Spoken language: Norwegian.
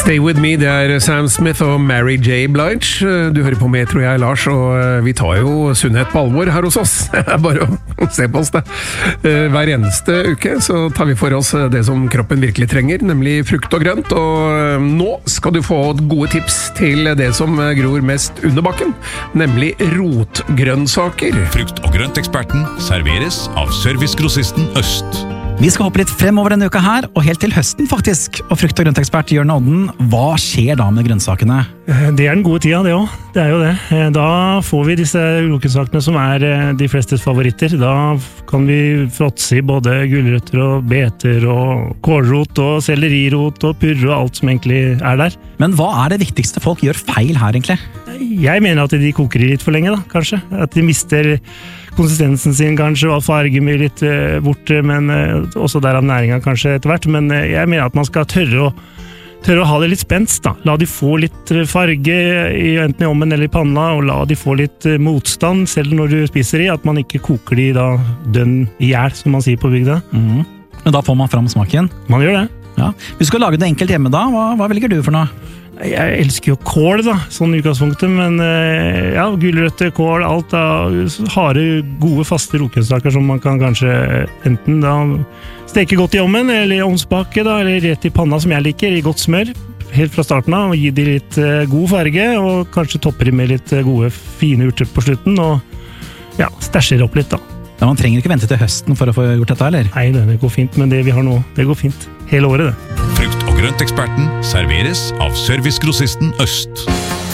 Stay With Me, det Sam Smith og Mary J. Blige. Du hører på Metro, jeg Lars, og vi tar jo sunnhet på alvor her hos oss. Det bare å se på oss det. Hver eneste uke så tar vi for oss det som kroppen virkelig trenger, nemlig frukt og grønt. Og nå skal du få gode tips til det som gror mest under bakken, nemlig rotgrønnsaker. Frukt- og grønteksperten serveres av servicegrossisten Øst. Vi skal hoppe litt fremover denne uka her, og helt til høsten faktisk. Og frukt- og grøntekspert Jørn Odden, hva skjer da med grønnsakene? Det den gode tida, det også. Det jo det. Da får vi disse grønnsakene som de flestes favoritter. Da kan vi fråtse i både gulrøtter og beter og kålrot og sellerirot og purre og alt som egentlig der. Men hva det viktigste folk gjør feil her egentlig? Jeg mener at de koker i litt for lenge da, kanskje. At de mister konsistensen sin kanskje, og fargen blir litt borte, men også derav næringen kanskje etter hvert. Men jeg mener at man skal tørre å ha det litt spenst da. La de få litt farge, enten i ovnen eller i panna, og la de få litt motstand, selv når du spiser at man ikke koker de da dønn i hjel, som man sier på bygda. Men da får man fram smaken? Man gjør det. Ja. Hvis du skal lage det enkelt hjemme da, hva velger du for noe? Jeg elsker jo kål da, sånn i utgangspunktet, men ja, gulrøtter, kål, alt da, harde, gode, faste rotgrønnsaker som man kan kanskje enten da steke godt i ovnen, eller i ovnsbake da, eller rett i panna som jeg liker, i godt smør, helt fra starten av, og gi de litt god farge, og kanskje topper de med litt gode, fine urter på slutten, og ja, stæsjer opp litt da. Ja, man trenger ikke vente til høsten for å få gjort dette, eller? Nei, det går fint, men det vi har nå, det går fint. Hele året, det. Frukt- og grønteksperten serveres av servicegrossisten Øst.